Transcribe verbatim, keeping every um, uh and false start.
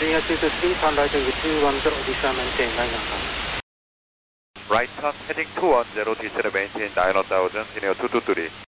Senior two two three, turn right with two one zero, descend maintain nine one thousand. Right turn heading two one zero, descend maintain nine one thousand, Senior two two three.